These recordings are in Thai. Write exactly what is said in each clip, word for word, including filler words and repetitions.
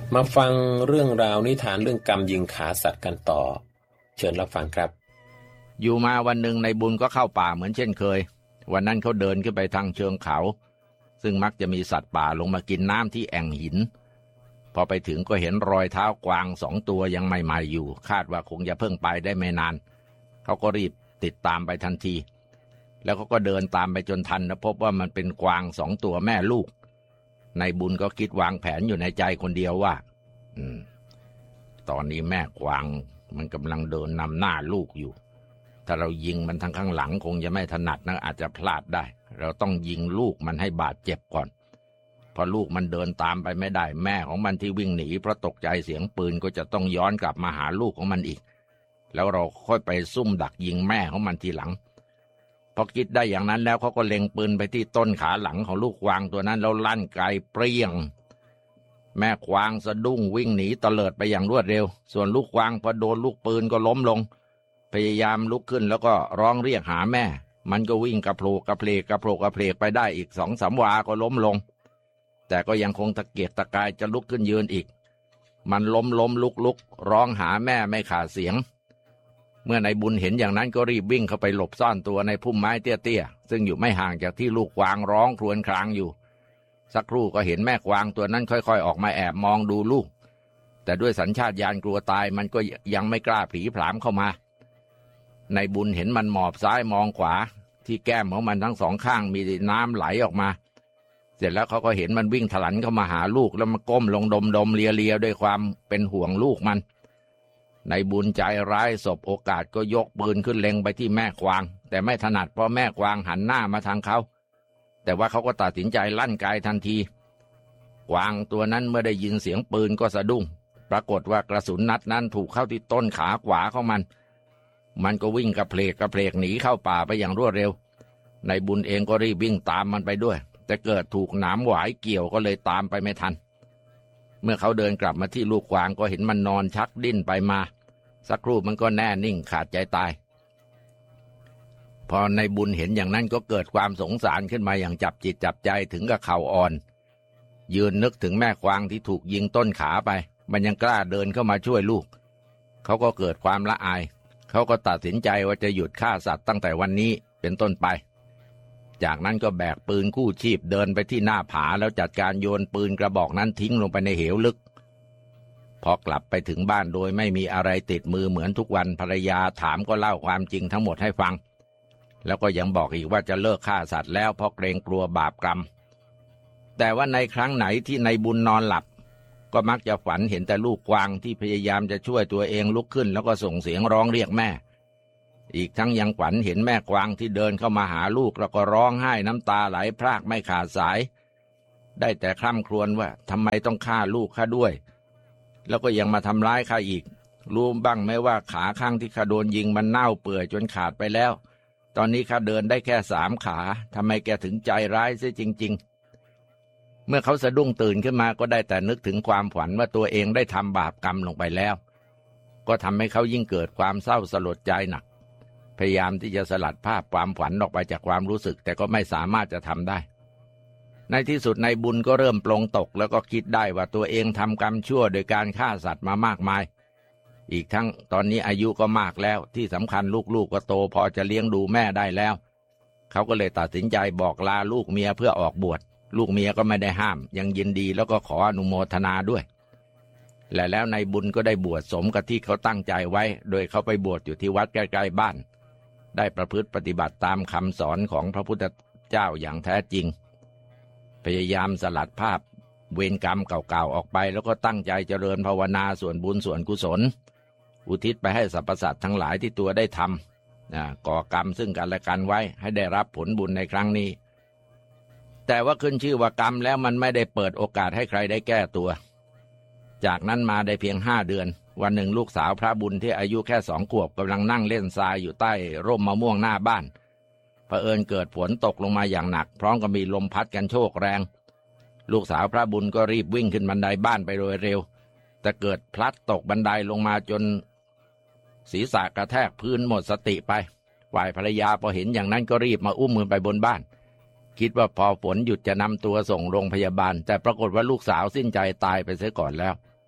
มาฟังเรื่องราวนิทานเรื่องกรรมยิงขาสัตว์กันต่อเชิญรับฟังครับอยู่มาวันหนึ่งในบุญก็เข้าป่าเหมือนเช่นเคยวันนั้นเขาเดินขึ้นไปทางเชิงเขาซึ่งมักจะมีสัตว์ป่าลงมากินน้ำที่แอ่งหินพอไปถึงก็เห็นรอยเท้ากวางสองตัวยังใหม่ๆอยู่คาดว่าคงจะเพิ่งไปได้ไม่นานเขาก็รีบติดตามไปทันทีแล้วเขาก็เดินตามไปจนทันและพบว่ามันเป็นกวางสองตัวแม่ลูกในบุญก็คิดวางแผนอยู่ในใจคนเดียวว่าอืมตอนนี้แม่กวางมันกำลังเดินนำหน้าลูกอยู่ถ้าเรายิงมันทางข้างหลังคงจะไม่ถนัดนะอาจจะพลาดได้เราต้องยิงลูกมันให้บาดเจ็บก่อนพอลูกมันเดินตามไปไม่ได้แม่ของมันที่วิ่งหนีเพราะตกใจเสียงปืนก็จะต้องย้อนกลับมาหาลูกของมันอีกแล้วเราค่อยไปซุ่มดักยิงแม่ของมันทีหลังพอคิดได้อย่างนั้นแล้วเขาก็เล็งปืนไปที่ต้นขาหลังของลูกกวางตัวนั้นแล้วลั่นไกเปรี้ยงแม่กวางสะดุ้งวิ่งหนีเตลิดไปอย่างรวดเร็วส่วนลูกกวางพอโดนลูกปืนก็ล้มลงพยายามลุกขึ้นแล้วก็ร้องเรียกหาแม่มันก็วิ่งกระโผลกกระเพลกกระโผลกกระเพลกไปได้อีกสองสามวาก็ล้มลงแต่ก็ยังคงตะเกียกตะกายจะลุกขึ้นยืนอีกมันล้มล้มลุกลุกร้องหาแม่ไม่ขาดเสียงเมื่อนายบุญเห็นอย่างนั้นก็รีบวิ่งเข้าไปหลบซ่อนตัวในพุ่มไม้เตี้ยๆซึ่งอยู่ไม่ห่างจากที่ลูกกวางร้องครวญครางอยู่สักครู่ก็เห็นแม่กวางตัวนั้นค่อยๆออกมาแอบมองดูลูกแต่ด้วยสัญชาตญาณกลัวตายมันก็ยังไม่กล้าผลีผลามเข้ามานายบุญเห็นมันหมอบซ้ายมองขวาที่แก้มของมันทั้งสองข้างมีน้ำไหลออกมาเสร็จแล้วเขาก็เห็นมันวิ่งถลันเข้ามาหาลูกแล้วมันก้มลงดมดมเลียเลียด้วยความเป็นห่วงลูกมันนายบุญใจร้ายสบโอกาสก็ยกปืนขึ้นเล็งไปที่แม่กวางแต่ไม่ถนัดเพราะแม่กวางหันหน้ามาทางเขาแต่ว่าเขาก็ตัดสินใจลั่นไกทันทีกวางตัวนั้นเมื่อได้ยินเสียงปืนก็สะดุ้งปรากฏว่ากระสุนนัดนั้นถูกเข้าที่ต้นขาขวาของมันมันก็วิ่งกระเพลกกระเพลกหนีเข้าป่าไปอย่างรวดเร็วนายบุญเองก็รีบวิ่งตามมันไปด้วยแต่เกิดถูกหนามหวายเกี่ยวก็เลยตามไปไม่ทันเมื่อเขาเดินกลับมาที่ลูกกวางก็เห็นมันนอนชักดิ้นไปมาสักครู่มันก็แน่นิ่งขาดใจตายพอนายบุญเห็นอย่างนั้นก็เกิดความสงสารขึ้นมาอย่างจับจิตจับใจถึงกับเข่าอ่อนยืนนึกถึงแม่กวางที่ถูกยิงต้นขาไปมันยังกล้าเดินเข้ามาช่วยลูกเขาก็เกิดความละอายเขาก็ตัดสินใจว่าจะหยุดฆ่าสัตว์ตั้งแต่วันนี้เป็นต้นไปจากนั้นก็แบกปืนกู้ชีพเดินไปที่หน้าผาแล้วจัดการโยนปืนกระบอกนั้นทิ้งลงไปในเหวลึกพอกลับไปถึงบ้านโดยไม่มีอะไรติดมือเหมือนทุกวันภรรยาถามก็เล่าความจริงทั้งหมดให้ฟังแล้วก็ยังบอกอีกว่าจะเลิกฆ่าสัตว์แล้วเพราะเกรงกลัวบาปกรรมแต่ว่าในครั้งไหนที่นายบุญนอนหลับก็มักจะฝันเห็นแต่ลูกกวางที่พยายามจะช่วยตัวเองลุกขึ้นแล้วก็ส่งเสียงร้องเรียกแม่อีกทั้งยังฝันเห็นแม่กวางที่เดินเข้ามาหาลูกแล้วก็ร้องไห้น้ำตาไหลพรากไม่ขาดสายได้แต่คร่ำครวญว่าทำไมต้องฆ่าลูกข้าด้วยแล้วก็ยังมาทำร้ายข้าอีกรู้บ้างไหมว่าขาข้างที่ข้าโดนยิงมันเน่าเปื่อยจนขาดไปแล้วตอนนี้ข้าเดินได้แค่สามขาทำไมแกถึงใจร้ายเสียจริงๆเมื่อเขาสะดุ้งตื่นขึ้นมาก็ได้แต่นึกถึงความฝันว่าตัวเองได้ทำบาปกรรมลงไปแล้วก็ทำให้เขายิ่งเกิดความเศร้าสลดใจหนักพยายามที่จะสลัดภาพความฝันออกไปจากความรู้สึกแต่ก็ไม่สามารถจะทำได้ในที่สุดนายบุญก็เริ่มปลงตกแล้วก็คิดได้ว่าตัวเองทำกรรมชั่วโดยการฆ่าสัตว์มามากมายอีกทั้งตอนนี้อายุก็มากแล้วที่สำคัญลูกๆก็โตพอจะเลี้ยงดูแม่ได้แล้วเขาก็เลยตัดสินใจบอกลาลูกเมียเพื่อออกบวชลูกเมียก็ไม่ได้ห้ามยังยินดีแล้วก็ขออนุโมทนาด้วยและแล้วนายบุญก็ได้บวชสมกับที่เขาตั้งใจไว้โดยเขาไปบวชอยู่ที่วัดใกล้ๆบ้านได้ประพฤติปฏิบัติตามคำสอนของพระพุทธเจ้าอย่างแท้จริงพยายามสลัดภาพเวรกรรมเก่าๆออกไปแล้วก็ตั้งใจเจริญภาวนาส่วนบุญส่วนกุศลอุทิศไปให้สรรพสัตว์ทั้งหลายที่ตัวได้ทำก่อกรรมซึ่งกันและกันไว้ให้ได้รับผลบุญในครั้งนี้แต่ว่าขึ้นชื่อว่ากรรมแล้วมันไม่ได้เปิดโอกาสให้ใครได้แก้ตัวจากนั้นมาได้เพียงห้าเดือนวันหนึ่งลูกสาวพระบุญที่อายุแค่สองขวบกำลังนั่งเล่นทรายอยู่ใต้ร่มมะม่วงหน้าบ้านเผอิญเกิดฝนตกลงมาอย่างหนักพร้อมกับมีลมพัดกันโชกแรงลูกสาวพระบุญก็รีบวิ่งขึ้นบันไดบ้านไปโดยเร็วแต่เกิดพลัดตกบันไดลงมาจนศีรษะกระแทกพื้นหมดสติไปฝ่ายภรรยาพอเห็นอย่างนั้นก็รีบมาอุ้มมือไปบนบ้านคิดว่าพอฝนหยุดจะนำตัวส่งโรงพยาบาลแต่ปรากฏว่าลูกสาวสิ้นใจตายไปเสียก่อนแล้ว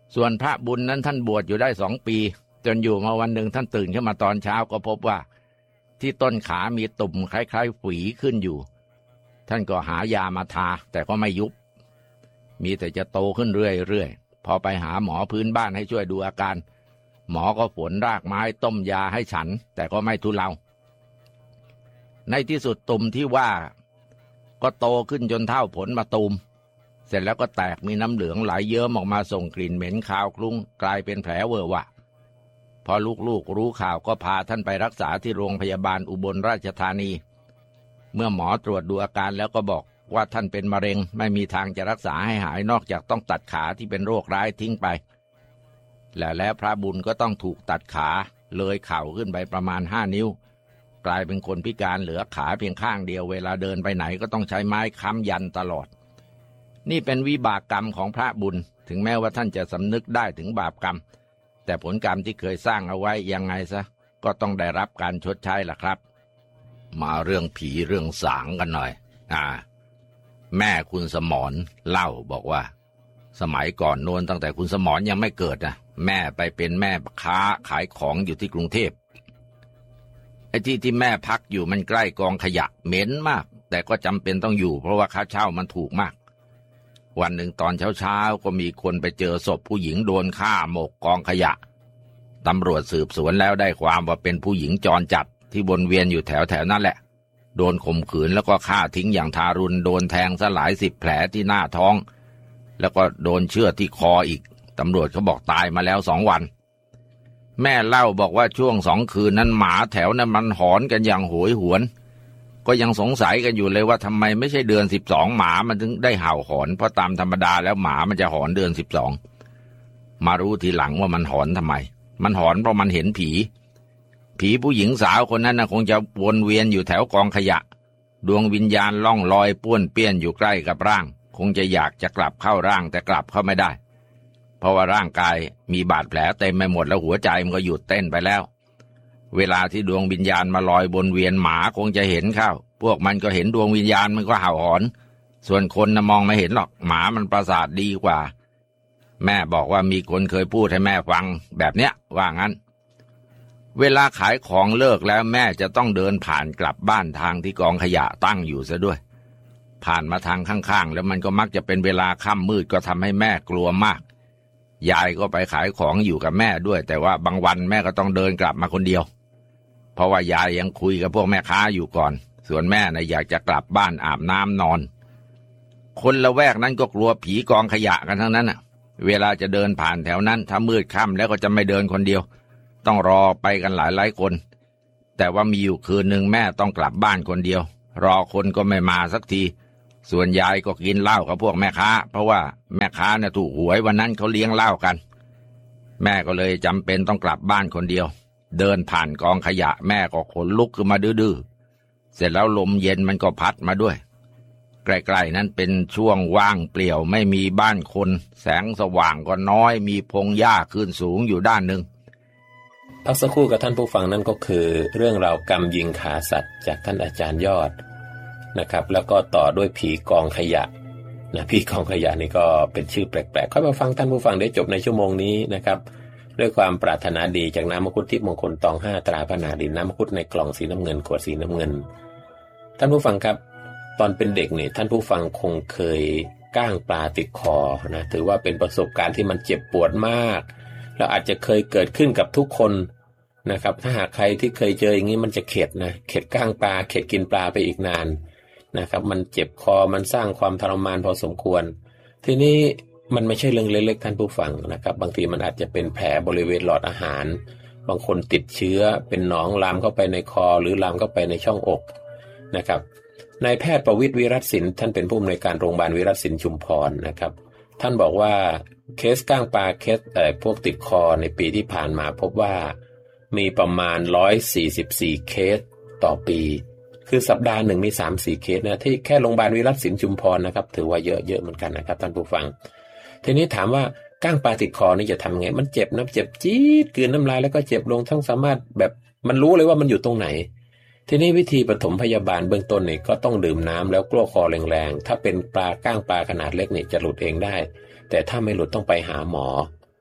ส่วนพระบุญนั้นท่านบวชอยู่ได้สองปีจนอยู่มาวันหนึ่งท่านตื่นขึ้นมาตอนเช้าก็พบว่าที่ต้นขามีตุ่มคล้ายๆฝีขึ้นอยู่ท่านก็หายามาทาแต่ก็ไม่ยุบมีแต่จะโตขึ้นเรื่อยๆพอไปหาหมอพื้นบ้านให้ช่วยดูอาการหมอก็ฝนรากไม้ต้มยาให้ฉันแต่ก็ไม่ทุเลาในที่สุดตุ่มที่ว่าก็โตขึ้นจนเท่าผลมะตูมเสร็จแล้วก็แตกมีน้ำเหลืองไหลเยิ้มออกมาส่งกลิ่นเหม็นคาวคลุ้งกลายเป็นแผลเวอะวะพอลูกๆรู้ข่าวก็พาท่านไปรักษาที่โรงพยาบาลอุบลราชธานีเมื่อหมอตรวจดูอาการแล้วก็บอกว่าท่านเป็นมะเร็งไม่มีทางจะรักษาให้หายนอกจากต้องตัดขาที่เป็นโรคร้ายทิ้งไปและแล้วพระบุญก็ต้องถูกตัดขาเลยเข่าขึ้นไปประมาณห้านิ้วกลายเป็นคนพิการเหลือขาเพียงข้างเดียวเวลาเดินไปไหนก็ต้องใช้ไม้ค้ำยันตลอดนี่เป็นวิบากกรรมของพระบุญถึงแม้ว่าท่านจะสำนึกได้ถึงบาปกรรมแต่ผลกรรมที่เคยสร้างเอาไว้ยังไงซะก็ต้องได้รับการชดใช้ล่ะครับมาเรื่องผีเรื่องสางกันหน่อยอ่าแม่คุณสมรเล่าบอกว่าสมัยก่อนโน้นตั้งแต่คุณสมรยังไม่เกิดนะแม่ไปเป็นแม่ค้าขายของอยู่ที่กรุงเทพไอ้ที่ที่แม่พักอยู่มันใกล้กองขยะเหม็นมากแต่ก็จำเป็นต้องอยู่เพราะว่าค่าเช่ามันถูกมากวันหนึ่งตอนเช้าๆก็มีคนไปเจอศพผู้หญิงโดนฆ่าหมกกองขยะตำรวจสืบสวนแล้วได้ความว่าเป็นผู้หญิงจรจัดที่วนเวียนอยู่แถวๆนั่นแหละโดนข่มขืนแล้วก็ฆ่าทิ้งอย่างทารุณโดนแทงซะหลายสิบแผลที่หน้าท้องแล้วก็โดนเชือดที่คออีกตำรวจเขาบอกตายมาแล้วสองวันแม่เล่าบอกว่าช่วงสองคืนนั้นหมาแถวนั้นมันหอนกันอย่างโหยหวนก็ยังสงสัยกันอยู่เลยว่าทำไมไม่ใช่เดือนสิบสองหมามันถึงได้เห่าหอนเพราะตามธรรมดาแล้วหมามันจะหอนเดือนสิบสองมารู้ทีหลังว่ามันหอนทำไมมันหอนเพราะมันเห็นผีผีผู้หญิงสาวคนนั้นนะคงจะวนเวียนอยู่แถวกองขยะดวงวิญญาณล่องลอยป้วนเปี้ยนอยู่ใกล้กับร่างคงจะอยากจะกลับเข้าร่างแต่กลับเข้าไม่ได้เพราะว่าร่างกายมีบาดแผลเต็มไปหมดแล้วหัวใจมันก็หยุดเต้นไปแล้วเวลาที่ดวงวิญญาณมาลอยบนเวียนหมาคงจะเห็นเข้าพวกมันก็เห็นดวงวิญญาณมันก็เห่าหอนส่วนคนนะมองไม่เห็นหรอกหมามันประสาทดีกว่าแม่บอกว่ามีคนเคยพูดให้แม่ฟังแบบเนี้ยว่างั้นเวลาขายของเลิกแล้วแม่จะต้องเดินผ่านกลับบ้านทางที่กองขยะตั้งอยู่ซะด้วยผ่านมาทางข้างๆแล้วมันก็มักจะเป็นเวลาค่ำมืดก็ทำให้แม่กลัวมากยายก็ไปขายของอยู่กับแม่ด้วยแต่ว่าบางวันแม่ก็ต้องเดินกลับมาคนเดียวเพราะว่ายายยังคุยกับพวกแม่ค้าอยู่ก่อนส่วนแม่น่ะอยากจะกลับบ้านอาบน้ำนอนคนละแวกนั้นก็กลัวผีกองขยะกันทั้งนั้นน่ะเวลาจะเดินผ่านแถวนั้นถ้ามืดค่ำแล้วก็จะไม่เดินคนเดียวต้องรอไปกันหลายหลายคนแต่ว่ามีอยู่คืนหนึ่งแม่ต้องกลับบ้านคนเดียวรอคนก็ไม่มาสักทีส่วนยายก็กินเหล้ากับพวกแม่ค้าเพราะว่าแม่ค้าเนี่ยถูกหวยวันนั้นเขาเลี้ยงเหล้ากันแม่ก็เลยจำเป็นต้องกลับบ้านคนเดียวเดินผ่านกองขยะแม่ก็ขนลุกขึ้นมาดื้อๆเสร็จแล้วลมเย็นมันก็พัดมาด้วยใกล้ๆนั้นเป็นช่วงว่างเปลี่ยวไม่มีบ้านคนแสงสว่างก็น้อยมีพงหญ้าขึ้นสูงอยู่ด้านหนึ่งพักสักครู่กับท่านผู้ฟังนั่นก็คือเรื่องราวกรรมยิงขาสัตว์จากท่านอาจารย์ยอดนะครับแล้วก็ต่อด้วยผีกองขยะนะผีกองขยะนี่ก็เป็นชื่อแปลกๆค่อยมาฟังท่านผู้ฟังได้จบในชั่วโมงนี้นะครับด้วยความปรารถนาดีจากน้ำมังคุดทิพย์มงคลตองห้าตราพนาดินน้ำมังคุดในกล่องสีน้ำเงินขวดสีน้ำเงินท่านผู้ฟังครับตอนเป็นเด็กเนี่ยท่านผู้ฟังคงเคยก้างปลาติดคอนะถือว่าเป็นประสบการณ์ที่มันเจ็บปวดมากแล้วอาจจะเคยเกิดขึ้นกับทุกคนนะครับถ้าหากใครที่เคยเจออย่างนี้มันจะเข็ดนะเข็ดก้างปลาเข็ดกินปลาไปอีกนานนะครับมันเจ็บคอมันสร้างความทรมานพอสมควรทีนี้มันไม่ใช่เรื่องเล็กๆท่านผู้ฟังนะครับบางทีมันอาจจะเป็นแผลบริเวณหลอดอาหารบางคนติดเชื้อเป็นหนองลามเข้าไปในคอหรือลามเข้าไปในช่องอกนะครับนายแพทย์ประวิตรวิรัตศิลป์ท่านเป็นผู้อำนวยการโรงพยาบาลวิรัตศิลป์ชุมพรนะครับท่านบอกว่าเคสก้างปลาเคสเอ่อพวกติดคอในปีที่ผ่านมาพบว่ามีประมาณหนึ่งร้อยสี่สิบสี่เคสต่อปีคือสัปดาห์หนึ่งมี สามถึงสี่ เคสนะที่แค่โรงพยาบาลวิรัตศิลป์ชุมพรนะครับถือว่าเยอะเยอะเหมือนกันนะครับท่านผู้ฟังทีนี้ถามว่าก้างปลาติดคอนี่จะทำไงมันเจ็บนะเจ็บจี๊ดกลืนน้ำลายแล้วก็เจ็บลงทั้งสามารถแบบมันรู้เลยว่ามันอยู่ตรงไหนทีนี้วิธีปฐมพยาบาลเบื้องต้นนี่ก็ต้องดื่มน้ำแล้วกลั้วคอแรงๆถ้าเป็นปลาก้างปลาขนาดเล็กนี่จะหลุดเองได้แต่ถ้าไม่หลุดต้องไปหาหมอ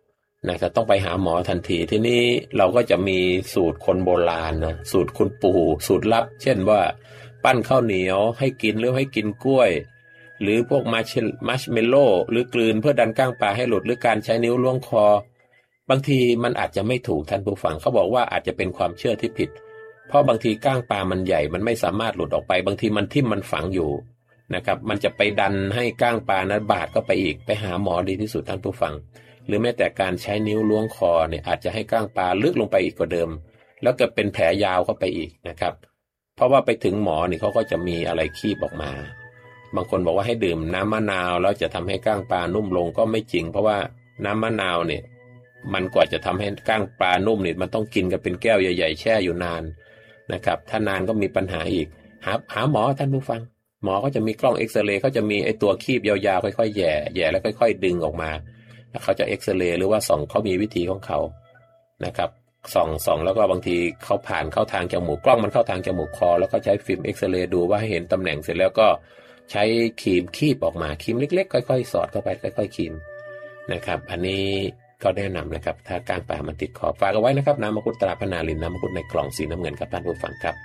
นะครับต้องไปหาหมอทันทีทีนี้เราก็จะมีสูตรคนโบราณนะสูตรคุณปู่สูตรลับเช่นว่าปั้นข้าวเหนียวให้กินหรือให้กินกล้วยหรือพวกมัชมัชเมลโล่หรือกลืนเพื่อดันก้างปลาให้หลุดหรือการใช้นิ้วล้วงคอบางทีมันอาจจะไม่ถูกท่านผู้ฟังเขาบอกว่าอาจจะเป็นความเชื่อที่ผิดเพราะบางทีก้างปลามันใหญ่มันไม่สามารถหลุดออกไปบางทีมันทิ่มมันฝังอยู่นะครับมันจะไปดันให้ก้างปลานั้นบาดก็ไปอีกไปหาหมอดีที่สุดท่านผู้ฟังหรือแม้แต่การใช้นิ้วล้วงคอเนี่ยอาจจะให้ก้างปลาลึกลงไปอีกกว่าเดิมแล้วเกิดเป็นแผลยาวเข้าไปอีกนะครับเพราะว่าไปถึงหมอนี่เขาก็จะมีอะไรคีบออกมาบางคนบอกว่าให้ดื่มน้ำมะนาวแล้วจะทำให้ก้างปลานุ่มลงก็ไม่จริงเพราะว่าน้ำมะนาวเนี่ยมันกว่าจะทำให้ก้างปลานุ่มเนี่ยมันต้องกินกันเป็นแก้วใหญ่ๆแช่อยู่นานนะครับถ้านานก็มีปัญหาอีกหาหาหมอท่านผู้ฟังหมอก็จะมีกล้องเอ็กซเรย์เขาจะมีไอตัวคีบยาวๆค่อยๆแย่แย่แล้วค่อยๆดึงออกมาเขาจะเอ็กซเรย์หรือว่าส่องเขามีวิธีของเขานะครับส่องส่องแล้วก็บางทีเขาผ่านเข้าทางจมูกกล้องมันเข้าทางจมูกคอแล้วก็ใช้ฟิล์มเอ็กซเรย์ดูว่าให้เห็นตำแหน่งเสร็จแล้วก็ใช้ครีมคีบออกมาครีมเล็กๆค่อยๆสอดเข้าไปค่อยๆครีมนะครับอันนี้ก็แนะนำนะครับถ้าก้างปลามันติดคอฝากเอาไว้นะครับน้ำมังคุดตราพนาลินน้ำมังคุดในกล่องสีน้ำเงินครับท่านผู้ฟังครับ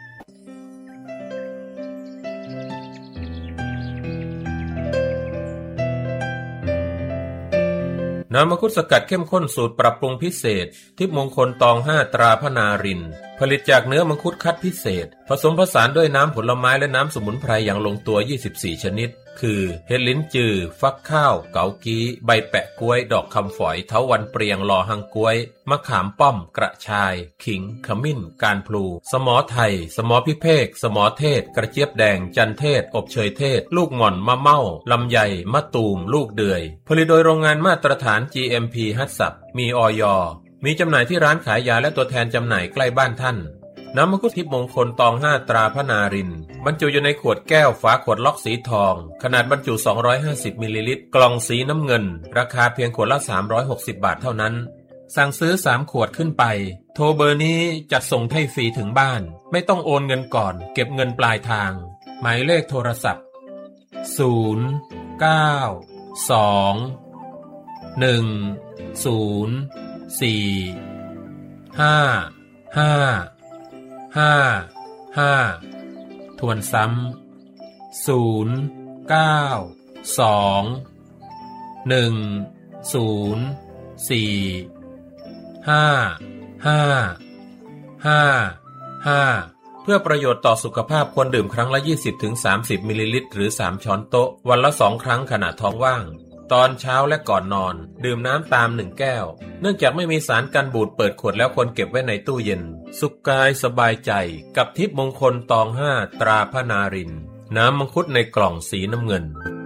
น้ำมังคุดสกัดเข้มข้นสูตรปรับปรุงพิเศษทิพย์มงคลตองห้าตราพนารินผลิตจากเนื้อมังคุดคัดพิเศษผสมผสานด้วยน้ำผลไม้และน้ำสมุนไพรอย่างลงตัวยี่สิบสี่ชนิดคือเห็ดลิ้นจือฟักข้าวเกากี้ใบแปะกล้วยดอกคำฝอยเถาวัลย์เปรียงลอหังกล้วยมะขามป้อมกระชายขิงขมิ้นการพลูสมอไทยสมอพิเภกสมอเทศกระเจี๊ยบแดงจันเทศอบเชยเทศลูกหม่อนมะเม่าลำไยมะตูมลูกเดือยผลิตโดยโรงงานมาตรฐาน จี เอ็ม พี ฮัตสับมีอย.มีจำหน่ายที่ร้านขายยาและตัวแทนจำหน่ายใกล้บ้านท่านน้ำมังคุดทิพย์มงคลตองห้าตราพนารินบรรจุอยู่ในขวดแก้วฝาขวดล็อกสีทองขนาดบรรจุสองร้อยห้าสิบมิลลิลิตรกล่องสีน้ำเงินราคาเพียงขวดละสามร้อยหกสิบบาทเท่านั้นสั่งซื้อสามขวดขึ้นไปโทรเบอร์นี้จัดส่งให้ฟรีถึงบ้านไม่ต้องโอนเงินก่อนเก็บเงินปลายทางหมายเลขโทรศัพท์ศูนย์ เก้า สอง หนึ่ง ศูนย์ สี่ ห้า ห้าห้า ห้าทวนซ้ำศูนย์ เก้า สอง หนึ่ง ศูนย์ สี่ ห้า ห้า ห้า ห้าเพื่อประโยชน์ต่อสุขภาพควรดื่มครั้งละ ยี่สิบถึงสามสิบ มิลลิลิตรหรือสามช้อนโต๊ะวันละสองครั้งขณะท้องว่างตอนเช้าและก่อนนอนดื่มน้ำตามหนึ่งแก้วเนื่องจากไม่มีสารกันบูดเปิดขวดแล้วควรเก็บไว้ในตู้เย็นสุขกายสบายใจกับทิพย์มงคลตองห้าตราพนารินน้ำมังคุดในกล่องสีน้ำเงิน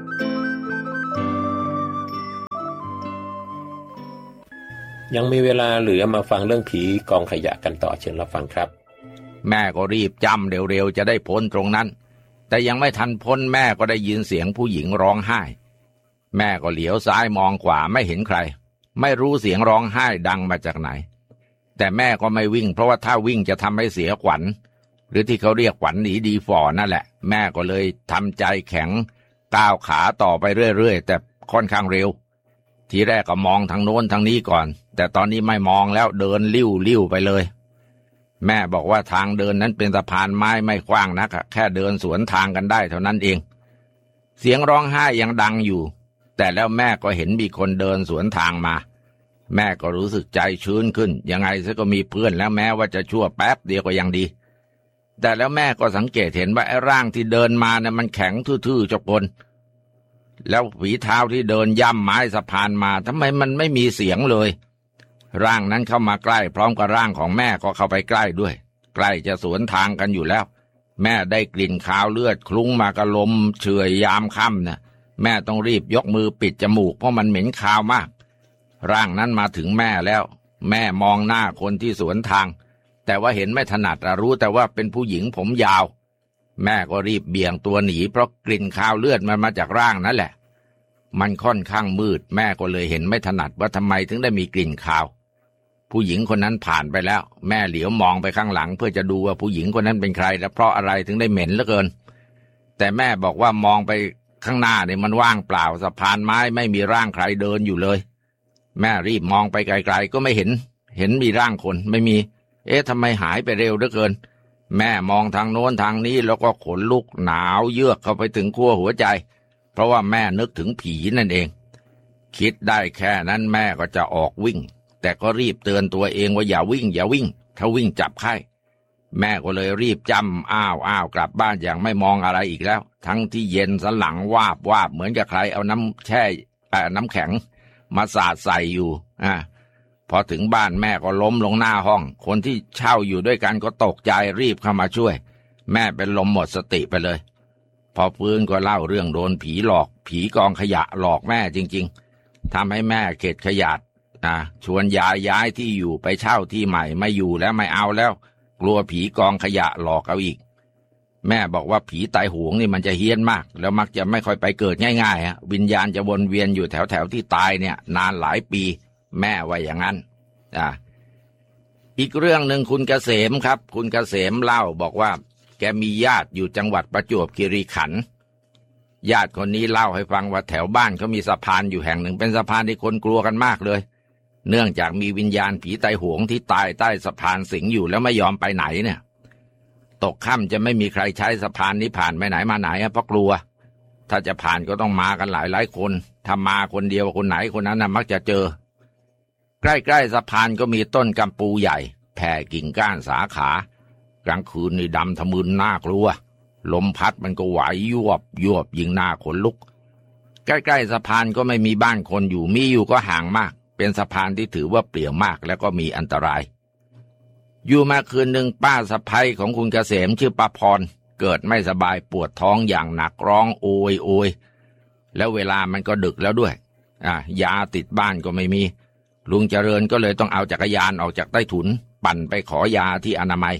ยังมีเวลาเหลือมาฟังเรื่องผีกองขยะกันต่อเชิญรับฟังครับแม่ก็รีบจำเร็วๆจะได้พ้นตรงนั้นแต่ยังไม่ทันพ้นแม่ก็ได้ยินเสียงผู้หญิงร้องไห้แม่ก็เหลียวซ้ายมองขวาไม่เห็นใครไม่รู้เสียงร้องไห้ดังมาจากไหนแต่แม่ก็ไม่วิ่งเพราะว่าถ้าวิ่งจะทำให้เสียขวัญหรือที่เขาเรียกขวัญหนีดีฝ่อนั่นแหละแม่ก็เลยทำใจแข็งก้าวขาต่อไปเรื่อยๆแต่ค่อนข้างเร็วทีแรกก็มองทางโน้นทางนี้ก่อนแต่ตอนนี้ไม่มองแล้วเดินลิ้วลิ้วไปเลยแม่บอกว่าทางเดินนั้นเป็นสะพานไม้ไม่กว้างนักแค่เดินสวนทางกันได้เท่านั้นเองเสียงร้องไห้ยังดังอยู่แต่แล้วแม่ก็เห็นมีคนเดินสวนทางมาแม่ก็รู้สึกใจชื้นขึ้นยังไงซะก็มีเพื่อนแล้วแม้ว่าจะชั่วแป๊บเดียวก็ยังดีแต่แล้วแม่ก็สังเกตเห็นว่าไอ้ร่างที่เดินมาเนี่ยมันแข็งทื่อๆจกนแล้วฝีเท้าที่เดินย่ำไม้สะพานมาทำไมมันไม่มีเสียงเลยร่างนั้นเข้ามาใกล้พร้อมกับร่างของแม่ก็เข้าไปใกล้ด้วยใกล้จะสวนทางกันอยู่แล้วแม่ได้กลิ่นคาวเลือดคลุ้งมากระลมเฉยยามค่ำนะแม่ต้องรีบยกมือปิดจมูกเพราะมันเหม็นคาวมากร่างนั้นมาถึงแม่แล้วแม่มองหน้าคนที่สวนทางแต่ว่าเห็นไม่ถนัดรู้แต่ว่าเป็นผู้หญิงผมยาวแม่ก็รีบเบี่ยงตัวหนีเพราะกลิ่นคาวเลือดมันมาจากร่างนั่นแหละมันค่อนข้างมืดแม่ก็เลยเห็นไม่ถนัดว่าทำไมถึงได้มีกลิ่นคาวผู้หญิงคนนั้นผ่านไปแล้วแม่เหลียวมองไปข้างหลังเพื่อจะดูว่าผู้หญิงคนนั้นเป็นใครและเพราะอะไรถึงได้เหม็นเหลือเกินแต่แม่บอกว่ามองไปข้างหน้าเนี่ยมันว่างเปล่าสะพานไม้ไม่มีร่างใครเดินอยู่เลยแม่รีบมองไปไกลๆก็ไม่เห็นเห็นมีร่างคนไม่มีเอ๊ะทำไมหายไปเร็วเหลือเกินแม่มองทางโน้นทางนี้แล้วก็ขนลุกหนาวเยือกเข้าไปถึงขั้วหัวใจเพราะว่าแม่นึกถึงผีนั่นเองคิดได้แค่นั้นแม่ก็จะออกวิ่งแต่ก็รีบเตือนตัวเองว่าอย่าวิ่งอย่าวิ่งถ้าวิ่งจับไข้แม่ก็เลยรีบจำอ้าวอ้าวกลับบ้านอย่างไม่มองอะไรอีกแล้วทั้งที่เย็นสันหลังวาบวาบเหมือนกับใครเอาน้ำแช่น้ำแข็งมาสาดใส่อยู่อ่าพอถึงบ้านแม่ก็ล้มลงหน้าห้องคนที่เช่าอยู่ด้วยกันก็ตกใจรีบเข้ามาช่วยแม่เป็นลมหมดสติไปเลยพอฟื้นก็เล่าเรื่องโดนผีหลอกผีกองขยะหลอกแม่จริงๆทำให้แม่เข็ดขยาดอ่าชวนยายย้ายที่อยู่ไปเช่าที่ใหม่ไม่อยู่แล้วไม่เอาแล้วกลัวผีกองขยะหลอกเอาอีกแม่บอกว่าผีตายโหงนี่มันจะเฮี้ยนมากแล้วมักจะไม่ค่อยไปเกิดง่ายๆฮะวิญญาณจะวนเวียนอยู่แถวๆที่ตายเนี่ยนานหลายปีแม่ว่าอย่างนั้นอ่าอีกเรื่องหนึ่งคุณเกษมครับคุณเกษมเล่าบอกว่าแกมีญาติอยู่จังหวัดประจวบคีรีขันธ์ญาติคนนี้เล่าให้ฟังว่าแถวบ้านเขามีสะพานอยู่แห่งหนึ่งเป็นสะพานที่คนกลัวกันมากเลยเนื่องจากมีวิญญาณผีตายโหงที่ตายใต้สะพานสิงอยู่แล้วไม่ยอมไปไหนเนี่ยตกค่ำจะไม่มีใครใช้สะพานนี้ผ่านไปไหนมาไหนเพราะกลัวถ้าจะผ่านก็ต้องมากันหลายหลายคนถ้ามาคนเดียวคนไหนคนนั้นนะมักจะเจอใกล้ๆสะพานก็มีต้นกำปูใหญ่แผ่กิ่งก้านสาขากลางคืนนี่ดำทะมึนน่ากลัวลมพัดมันก็ไหวยวบยวบยิงหน้าขนลุกใกล้ๆสะพานก็ไม่มีบ้านคนอยู่มีอยู่ก็ห่างมากเป็นสะพานที่ถือว่าเปลี่ยวมากแล้วก็มีอันตรายอยู่มาคืนหนึ่งป้าสะใภ้ของคุณเกษมชื่อป้าพรเกิดไม่สบายปวดท้องอย่างหนักร้องโอยโอยแล้วเวลามันก็ดึกแล้วด้วยอ่ะยาติดบ้านก็ไม่มีลุงเจริญก็เลยต้องเอาจักรยานออกจากใต้ถุนปั่นไปขอยาที่อนามัย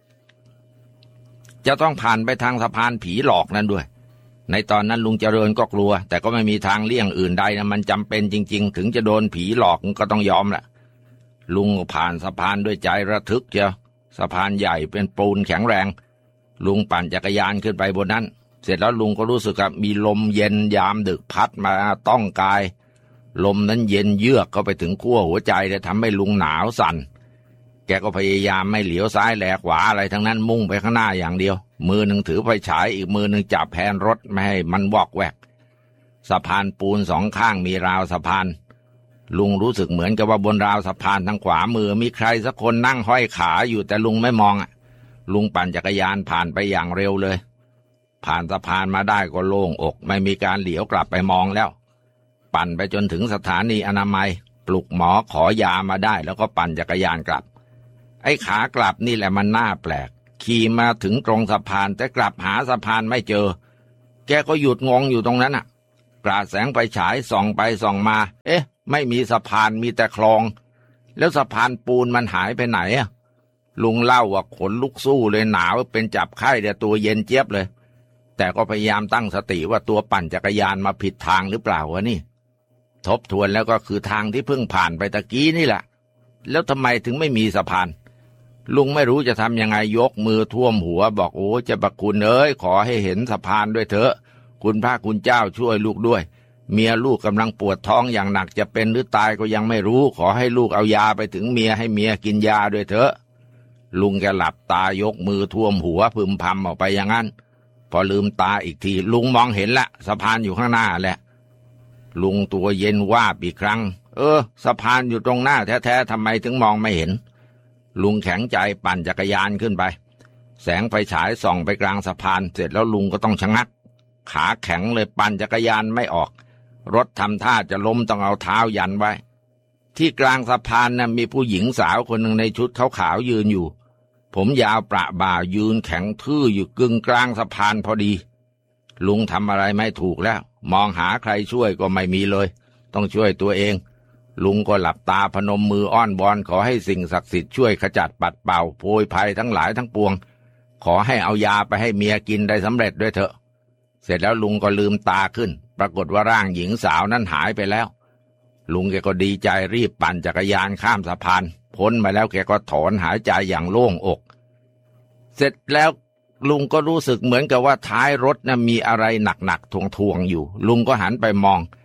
จะต้องผ่านไปทางสะพานผีหลอกนั้นด้วยในตอนนั้นลุงเจริญก็กลัวแต่ก็ไม่มีทางเลี่ยงอื่นใดนะมันจำเป็นจริงๆถึงจะโดนผีหลอกก็ต้องยอมแหละลุงผ่านสะพานด้วยใจระทึกเชียวสะพานใหญ่เป็นปูนแข็งแรงลุงปั่นจักรยานขึ้นไปบนนั้นเสร็จแล้วลุงก็รู้สึกว่ามีลมเย็นยามดึกพัดมาต้องกายลมนั้นเย็นเยือกเข้าไปถึงขั้วหัวใจเลยทำให้ลุงหนาวสั่นแกก็พยายามไม่เหลียวซ้ายแลขวาอะไรทั้งนั้นมุ่งไปข้างหน้าอย่างเดียวมือหนึ่งถือไฟฉายอีกมือหนึ่งจับแฮนด์รถไม่ให้มันวอกแวกสะพานปูนสองข้างมีราวสะพานลุงรู้สึกเหมือนกับว่าบนราวสะพานทางขวามือมีใครสักคนนั่งห้อยขาอยู่แต่ลุงไม่มองอ่ะลุงปั่นจักรยานผ่านไปอย่างเร็วเลยผ่านสะพานมาได้ก็โล่งอกไม่มีการเหลียวกลับไปมองแล้วปั่นไปจนถึงสถานีอนามัยปลุกหมอขอยามาได้แล้วก็ปั่นจักรยานกลับไอ้ขากลับนี่แหละมันน่าแปลกขี่มาถึงตรงสะพานแต่กลับหาสะพานไม่เจอแกก็หยุดงงอยู่ตรงนั้นอ่ะกราดแสงไฟฉายส่องไปส่องมาเอ๊ะไม่มีสะพานมีแต่คลองแล้วสะพานปูนมันหายไปไหนอ่ะลุงเล่าว่าขนลุกสู้เลยหนาวเป็นจับไข้เดี๋ยวตัวเย็นเจี๊ยบเลยแต่ก็พยายามตั้งสติว่าตัวปั่นจักรยานมาผิดทางหรือเปล่าวะนี่ทบทวนแล้วก็คือทางที่เพิ่งผ่านไปตะกี้นี่แหละแล้วทำไมถึงไม่มีสะพานลุงไม่รู้จะทำยังไงยกมือท่วมหัวบอกโอ้เจ้าพระคุณเอ้ยขอให้เห็นสะพานด้วยเถอะคุณพระคุณเจ้าช่วยลูกด้วยเมียลูกกำลังปวดท้องอย่างหนักจะเป็นหรือตายก็ยังไม่รู้ขอให้ลูกเอายาไปถึงเมียให้เมียกินยาด้วยเถอะลุงแกหลับตายกมือท่วมหัวพึมพำออกไปอย่างนั้นพอลืมตาอีกทีลุงมองเห็นละสะพานอยู่ข้างหน้าแหละลุงตัวเย็นวาบอีกครั้งเออสะพานอยู่ตรงหน้าแท้ๆทำไมถึงมองไม่เห็นลุงแข็งใจปั่นจักรยานขึ้นไปแสงไฟฉายส่องไปกลางสะพานเสร็จแล้วลุงก็ต้องชะงักขาแข็งเลยปั่นจักรยานไม่ออกรถทำท่าจะล้มต้องเอาเท้ายันไว้ที่กลางสะพานน่ะมีผู้หญิงสาวคนหนึ่งในชุดขาวๆยืนอยู่ผมยาวประบ่ายืนแข็งทื่ออยู่กึ่งกลางสะพานพอดีลุงทำอะไรไม่ถูกแล้วมองหาใครช่วยก็ไม่มีเลยต้องช่วยตัวเองลุงก็หลับตาพนมมืออ้อนวอนขอให้สิ่งศักดิ์สิทธิ์ช่วยขจัดปัดเป่าโพยภัยทั้งหลายทั้งปวงขอให้เอายาไปให้เมียกินได้สำเร็จด้วยเถอะเสร็จแล้วลุงก็ลืมตาขึ้นปรากฏว่าร่างหญิงสาวนั้นหายไปแล้วลุงแกก็ดีใจรีบปั่นจักรยานข้ามสะพานพ้นมาแล้วแกก็ถอนหายใจอย่างโล่งอกเสร็จแล้วลุงก็รู้สึกเหมือนกับว่าท้ายรถน่ะมีอะไรหนักๆทวงๆอยู่ลุงก็หันไปมอง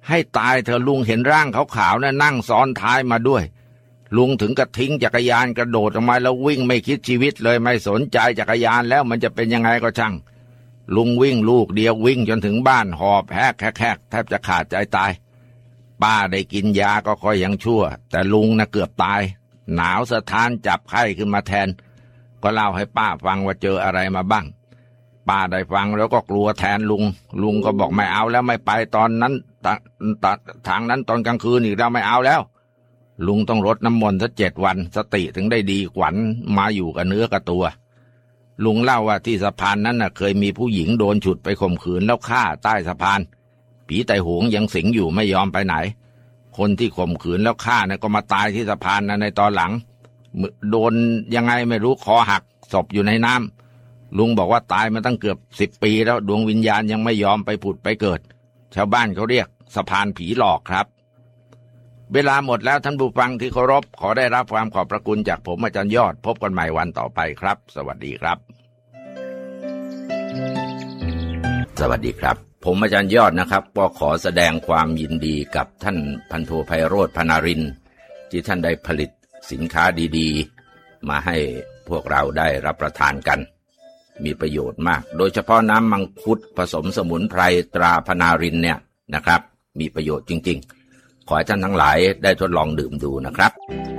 ให้ตายเธอลุงเห็นร่างขาวๆน่ะนั่งซ้อนท้ายมาด้วยลุงถึงกับทิ้งจักรยานกระโดดออกมาแล้ววิ่งไม่คิดชีวิตเลยไม่สนใจจักรยานแล้วมันจะเป็นยังไงก็ช่างลุงวิ่งลูกเดียววิ่งจนถึงบ้านหอบแหกแหกแทบจะขาดใจตายป้าได้กินยาก็ค่อยยังชั่วแต่ลุงน่ะเกือบตายหนาวสะท้านจับไข้ขึ้นมาแทนก็เล่าให้ป้าฟังว่าเจออะไรมาบ้างป้าได้ฟังแล้วก็กลัวแทนลุงลุงก็บอกไม่เอาแล้วไม่ไปตอนนั้นทางนั้นตอนกลางคืนอีกแล้วไม่เอาแล้วลุงต้องรดน้ำมนต์สักเจ็ดวันสติถึงได้ดีขวัญมาอยู่กับเนื้อกับตัวลุงเล่าว่าที่สะพานนั้นน่ะเคยมีผู้หญิงโดนฉุดไปข่มขืนแล้วฆ่าใต้สะพานผีไต่หงยังสิงอยู่ไม่ยอมไปไหนคนที่ข่มขืนแล้วฆ่าเนี่ยก็มาตายที่สะพานนั้นในตอนหลังโดนยังไงไม่รู้คอหักศพอยู่ในน้ำลุงบอกว่าตายมาตั้งเกือบสิบปีแล้วดวงวิญญาณยังไม่ยอมไปผุดไปเกิดชาวบ้านเขาเรียกสะพานผีหลอกครับเวลาหมดแล้วท่านผู้ฟังที่เคารพขอได้รับความขอบพระคุณจากผมอาจารย์ยอดพบกันใหม่วันต่อไปครับสวัสดีครับสวัสดีครับผมอาจารย์ยอดนะครับก็ขอแสดงความยินดีกับท่านพันโทไพโรจน์ พนารินทร์ที่ท่านได้ผลิตสินค้าดีๆมาให้พวกเราได้รับประทานกันมีประโยชน์มากโดยเฉพาะน้ำมังคุดผสมสมุนไพรตราพนารินทร์เนี่ยนะครับมีประโยชน์จริงๆขอให้ท่านทั้งหลายได้ทดลองดื่มดูนะครับ